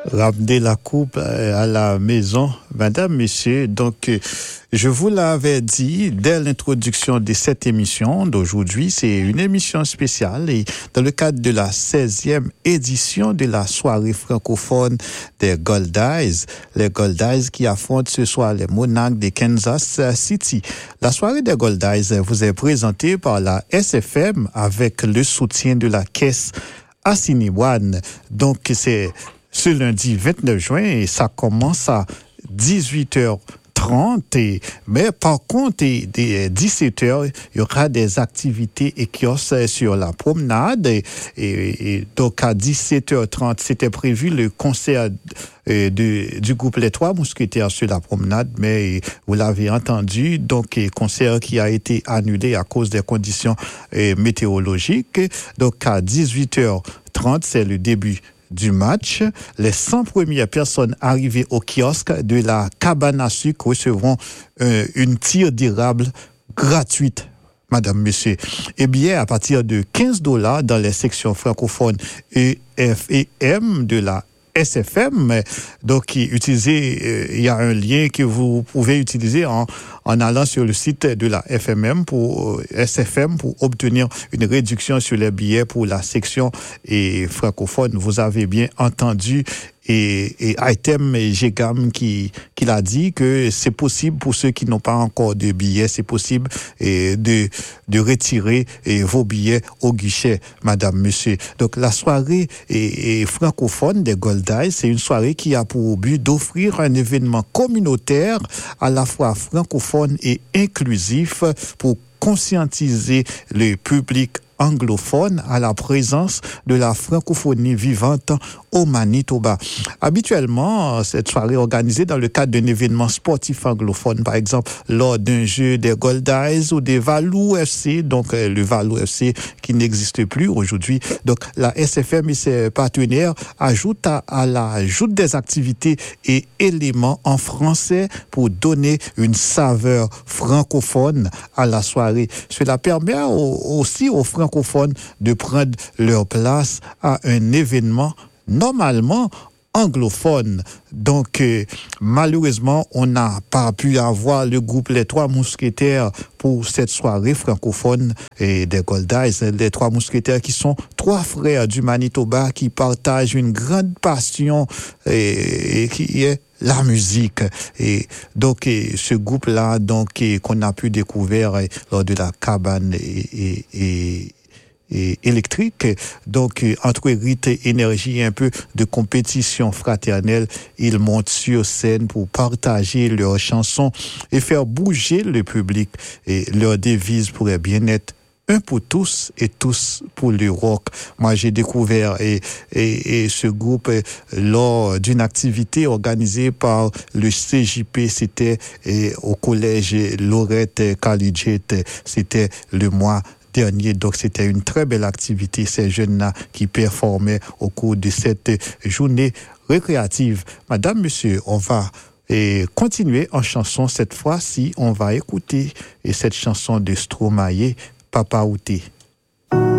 ramener la coupe à la maison. Madame, Monsieur, donc je vous l'avais dit dès l'introduction de cette émission d'aujourd'hui, c'est une émission spéciale et dans le cadre de la 16e édition de la soirée francophone des Gold Eyes, les Gold Eyes qui affrontent ce soir les Monarchs de Kansas City. La soirée des Gold Eyes vous est présentée par la SFM avec le soutien de la caisse Assiniboine. Donc c'est ce lundi 29 juin et ça commence à 18h30. Mais par contre, dès 17h, il y aura des activités et kiosques sur la promenade. Et donc à 17h30, c'était prévu le concert du groupe Les Trois Mousquetaires sur la promenade, mais vous l'avez entendu, donc concert qui a été annulé à cause des conditions météorologiques. Donc à 18h30, c'est le début du match. Les 100 premières personnes arrivées au kiosque de la cabane à sucre recevront une tire d'érable gratuite. Madame, Monsieur. Eh bien, à partir de $15 dans les sections francophones E, F et M de la SFM, donc il y a un lien que vous pouvez utiliser en allant sur le site de la SFM pour obtenir une réduction sur les billets pour la section francophone. Vous avez bien entendu et Item Gegam qui a dit que c'est possible pour ceux qui n'ont pas encore de billets, c'est possible de retirer vos billets au guichet, Madame, Monsieur. Donc la soirée francophone des Gold Eyes, c'est une soirée qui a pour but d'offrir un événement communautaire à la fois francophone et inclusif pour conscientiser le public anglophone à la présence de la francophonie vivante au Manitoba. Habituellement, cette soirée est organisée dans le cadre d'un événement sportif anglophone, par exemple lors d'un jeu des Gold Eyes ou des Valou FC, donc le Valou FC qui n'existe plus aujourd'hui. Donc la SFM et ses partenaires ajoutent à l'ajout des activités et éléments en français pour donner une saveur francophone à la soirée. Cela permet aussi aux francophones de prendre leur place à un événement normalement anglophone. Donc, malheureusement, on n'a pas pu avoir le groupe Les Trois Mousquetaires pour cette soirée francophone des Gold Eyes. Les Trois Mousquetaires qui sont trois frères du Manitoba qui partagent une grande passion et qui est la musique. Et donc, ce groupe-là, donc, qu'on a pu découvrir lors de la cabane et électrique, donc entre rite et énergie et un peu de compétition fraternelle, ils montent sur scène pour partager leurs chansons et faire bouger le public. Et leur devise pourrait bien être un pour tous et tous pour le rock. Moi, j'ai découvert ce groupe lors d'une activité organisée par le CJP. C'était au collège Laurette Collegiate. C'était le mois dernier. Donc, c'était une très belle activité, ces jeunes-là qui performaient au cours de cette journée récréative. Madame, Monsieur, on va continuer en chanson. Cette fois-ci, on va écouter cette chanson de Stromae, Papa Outé.